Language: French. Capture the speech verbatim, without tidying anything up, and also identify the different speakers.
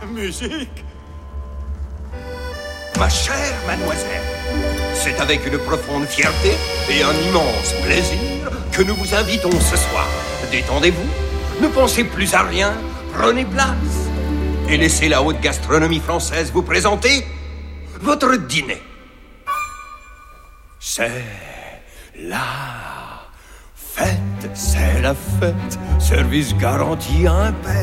Speaker 1: Musique.
Speaker 2: Ma chère mademoiselle, c'est avec une profonde fierté et un immense plaisir que nous vous invitons ce soir. Détendez-vous, ne pensez plus à rien, prenez place et laissez la haute gastronomie française vous présenter votre dîner. C'est la fête, c'est la fête, service garanti impair.